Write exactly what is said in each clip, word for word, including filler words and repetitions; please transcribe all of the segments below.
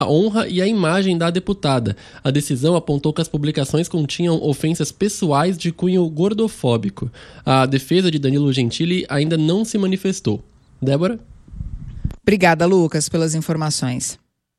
a honra e a imagem da deputada. A decisão apontou que as publicações continham ofensas pessoais de cunho gordofóbico. A defesa de Danilo Gentili ainda não se manifestou. Débora? Obrigada, Lucas, pelas informações.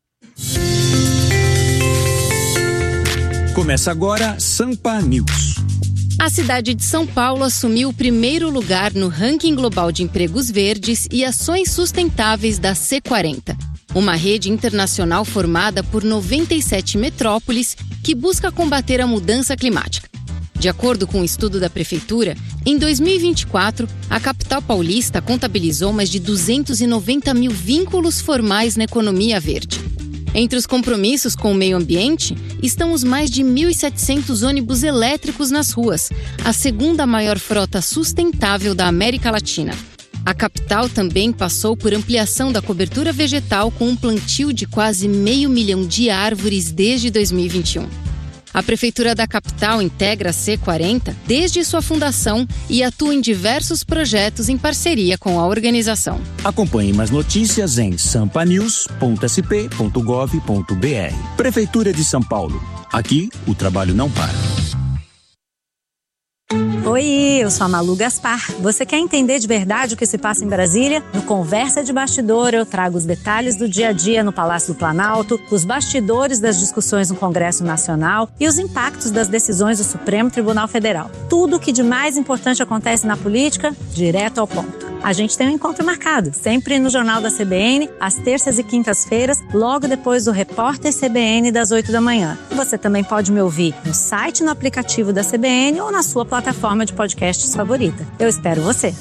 Começa agora Sampa News. A cidade de São Paulo assumiu o primeiro lugar no ranking global de empregos verdes e ações sustentáveis da C quarenta, uma rede internacional formada por noventa e sete metrópoles que busca combater a mudança climática. De acordo com um estudo da Prefeitura, em dois mil e vinte e quatro, a capital paulista contabilizou mais de duzentos e noventa mil vínculos formais na economia verde. Entre os compromissos com o meio ambiente estão os mais de mil e setecentos ônibus elétricos nas ruas, a segunda maior frota sustentável da América Latina. A capital também passou por ampliação da cobertura vegetal com um plantio de quase meio milhão de árvores desde dois mil e vinte e um. A Prefeitura da capital integra a C quarenta desde sua fundação e atua em diversos projetos em parceria com a organização. Acompanhe mais notícias em sampa news ponto s p ponto gov ponto b r. Prefeitura de São Paulo. Aqui, o trabalho não para. Oi, eu sou a Malu Gaspar. Você quer entender de verdade o que se passa em Brasília? No Conversa de Bastidor, eu trago os detalhes do dia a dia no Palácio do Planalto, os bastidores das discussões no Congresso Nacional e os impactos das decisões do Supremo Tribunal Federal. Tudo o que de mais importante acontece na política, direto ao ponto. A gente tem um encontro marcado, sempre no Jornal da C B N, às terças e quintas-feiras, logo depois do Repórter C B N das oito da manhã. Você também pode me ouvir no site, no aplicativo da C B N ou na sua plataforma de podcasts favorita. Eu espero você.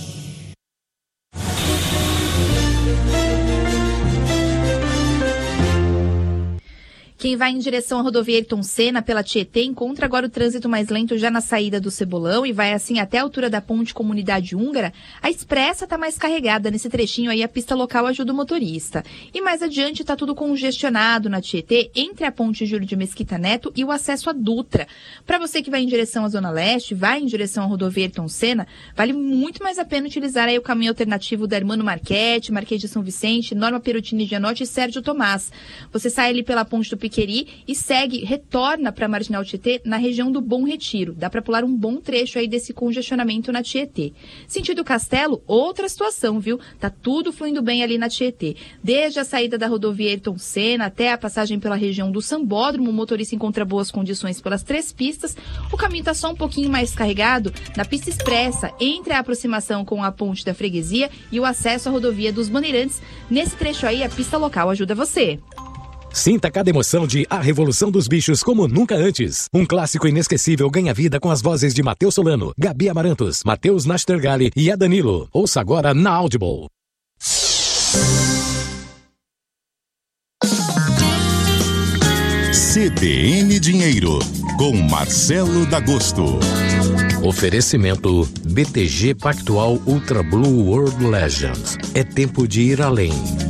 Quem vai em direção à rodovia Ayrton Senna pela Tietê encontra agora o trânsito mais lento já na saída do Cebolão e vai assim até a altura da ponte Comunidade Húngara. A expressa está mais carregada nesse trechinho aí, a pista local ajuda o motorista. E mais adiante está tudo congestionado na Tietê entre a ponte Júlio de Mesquita Neto e o acesso à Dutra. Para você que vai em direção à Zona Leste, vai em direção à rodovia Ayrton Senna, vale muito mais a pena utilizar aí o caminho alternativo da Hermano Marchetti, Marquês de São Vicente, Norma Perotini Gianotti e Sérgio Tomás. Você sai ali pela ponte do Piqueri e segue, retorna para a Marginal Tietê na região do Bom Retiro. Dá para pular um bom trecho aí desse congestionamento na Tietê. Sentido Castelo, outra situação, viu? Tá tudo fluindo bem ali na Tietê. Desde a saída da rodovia Ayrton Senna até a passagem pela região do Sambódromo, o motorista encontra boas condições pelas três pistas. O caminho tá só um pouquinho mais carregado na pista expressa, entre a aproximação com a ponte da Freguesia e o acesso à rodovia dos Bandeirantes. Nesse trecho aí, a pista local ajuda você. Sinta cada emoção de A Revolução dos Bichos como nunca antes. Um clássico inesquecível ganha vida com as vozes de Matheus Solano, Gabi Amarantos, Matheus Nastergalli e Adanilo. Ouça agora na Audible. C B N Dinheiro, com Marcelo D'Agosto. Oferecimento B T G Pactual Ultra Blue World Legends. É tempo de ir além.